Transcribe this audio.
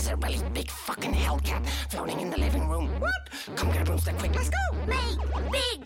There's a really big fucking Hellcat floating in the living room. What? Come get a broomstick quick, let's go! Make big